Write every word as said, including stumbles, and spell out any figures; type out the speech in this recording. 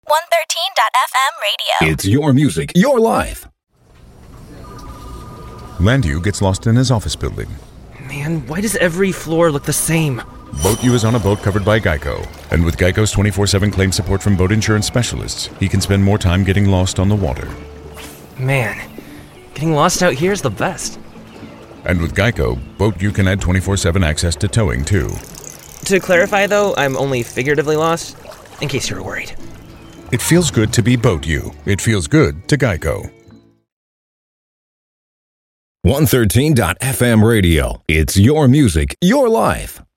one thirteen dot f m radio. It's your music, your life. Landu gets lost in his office building. Man, why does every floor look the same? BoatU is on a boat covered by Geico, and with Geico's twenty-four seven claim support from boat insurance specialists, he can spend more time getting lost on the water. Man, getting lost out here is the best. And with Geico, BoatU can add twenty-four seven access to towing, too. To clarify, though, I'm only figuratively lost, in case you were worried. It feels good to be BoatU. It feels good to Geico. one thirteen dot f m radio. It's your music, your life.